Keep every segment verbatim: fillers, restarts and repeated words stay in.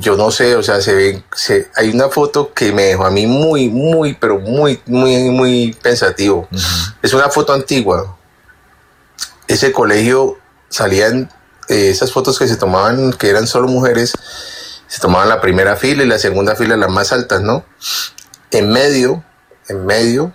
yo no sé, o sea, se ve, se, hay una foto que me dejó a mí muy, muy, pero muy, muy, muy pensativo. Uh-huh. Es una foto antigua. Ese colegio salían eh, esas fotos que se tomaban, que eran solo mujeres, se tomaban la primera fila y la segunda fila, las más altas, ¿no? En medio, en medio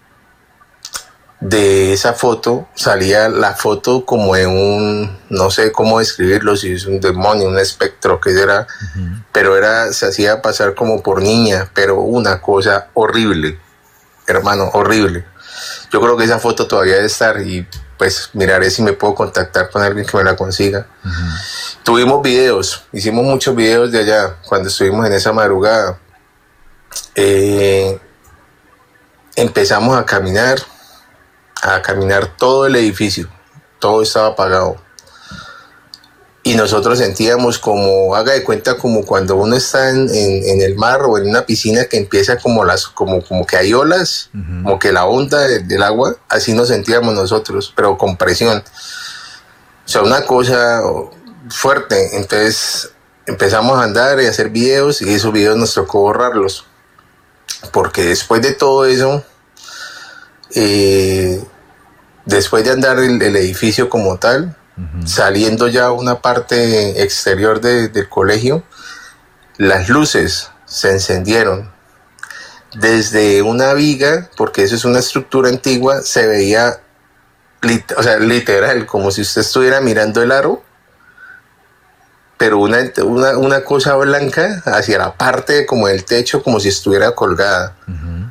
de esa foto salía la foto como en un, no sé cómo describirlo, si es un demonio, un espectro, que era, uh-huh. pero era, se hacía pasar como por niña, pero una cosa horrible, hermano, horrible. Yo creo que esa foto todavía debe estar y pues miraré si me puedo contactar con alguien que me la consiga. Uh-huh. Tuvimos videos, hicimos muchos videos de allá cuando estuvimos en esa madrugada. Eh, empezamos a caminar, a caminar todo el edificio, todo estaba apagado. Y nosotros sentíamos como, haga de cuenta, como cuando uno está en, en, en el mar o en una piscina que empieza como las, como, como que hay olas, uh-huh. como que la onda de, del agua, así nos sentíamos nosotros, pero con presión. O sea, una cosa fuerte. Entonces empezamos a andar y a hacer videos, y esos videos nos tocó borrarlos. Porque después de todo eso, eh, después de andar el, el edificio como tal, uh-huh. saliendo ya una parte exterior de, del colegio, las luces se encendieron. Desde una viga, porque eso es una estructura antigua, se veía, lit- o sea, literal, como si usted estuviera mirando el aro, pero una, una, una cosa blanca hacia la parte como del techo, como si estuviera colgada. Uh-huh.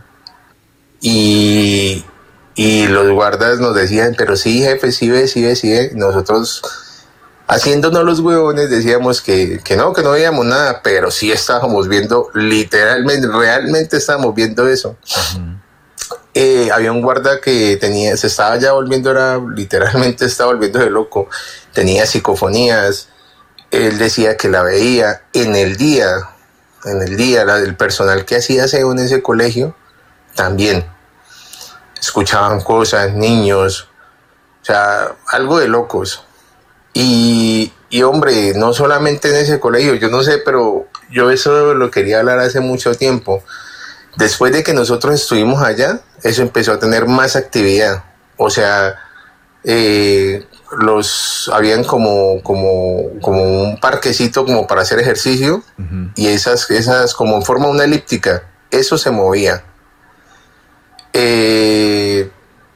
Y, y los guardas nos decían, pero sí, jefe, sí ve, sí ve, sí ve. Nosotros, haciéndonos los huevones, decíamos que, que no, que no veíamos nada, pero sí estábamos viendo, literalmente, realmente estábamos viendo eso. Uh-huh. Eh, había un guarda que tenía, se estaba ya volviendo, era, literalmente estaba volviendo de loco, tenía psicofonías. Él decía que la veía en el día, en el día, la del personal que hacía aseo en ese colegio, también escuchaban cosas, niños, o sea, algo de locos. Y, y hombre, no solamente en ese colegio, yo no sé, pero yo eso lo quería hablar hace mucho tiempo. Después de que nosotros estuvimos allá, eso empezó a tener más actividad, o sea, eh, los habían como como como un parquecito como para hacer ejercicio, uh-huh. y esas esas como en forma de una elíptica, eso se movía. Eh,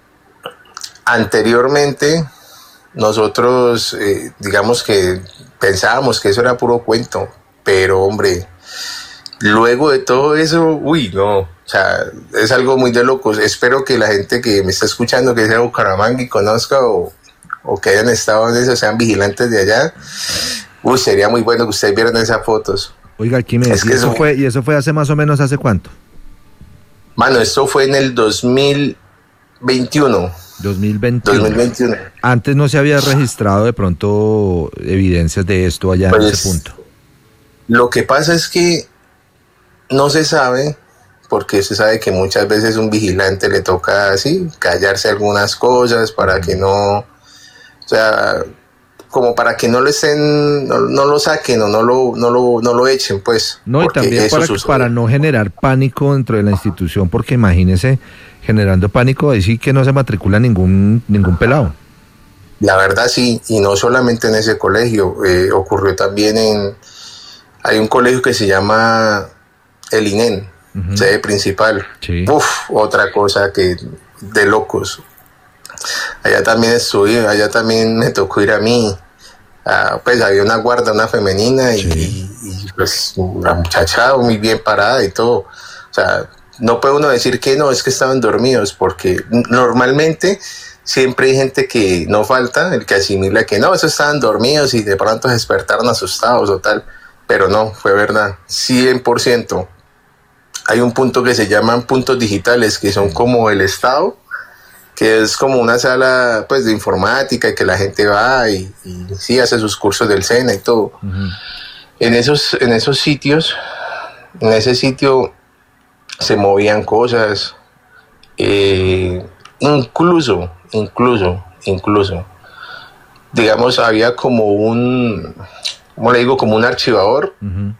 anteriormente nosotros eh, digamos que pensábamos que eso era puro cuento, pero hombre, luego de todo eso, uy, no, o sea, es algo muy de locos. Espero que la gente que me está escuchando, que sea de Bucaramanga y conozca, o o que hayan estado en eso, sean vigilantes de allá. Uy, sería muy bueno que ustedes vieran esas fotos. Oiga, Arquímedes, es que ¿y, eso fue, ¿y eso fue hace más o menos hace cuánto? Mano, esto fue en el dos mil veintiuno. dos mil veintiuno. Antes no se había registrado de pronto evidencias de esto allá, pues, en ese punto. Lo que pasa es que no se sabe, porque se sabe que muchas veces un vigilante le toca así, callarse algunas cosas para que no, o sea, como para que no le estén, no, no lo saquen o no lo, no lo, no lo echen, pues. No, y también para, para no generar pánico dentro de la institución, porque imagínese, generando pánico, ahí sí que no se matricula ningún, ningún pelado. La verdad sí, y no solamente en ese colegio, eh, ocurrió también en, hay un colegio que se llama el I N E N, uh-huh. sede principal. Sí. Uf, otra cosa que de locos. Allá también estuve, allá también me tocó ir a mí. Uh, pues había una guarda, una femenina, y, sí. y, y pues una muchacha muy bien parada y todo. O sea, no puede uno decir que no, es que estaban dormidos, porque normalmente siempre hay gente que no falta, el que asimila que no, esos estaban dormidos y de pronto se despertaron asustados o tal. Pero no, fue verdad, cien por ciento. Hay un punto que se llaman puntos digitales, que son como el Estado, que es como una sala pues de informática, que la gente va y, y sí hace sus cursos del SENA y todo. Uh-huh. En esos, en esos sitios, en ese sitio se movían cosas, eh, incluso, incluso, incluso, digamos, había como un, ¿cómo le digo? Como un archivador, uh-huh.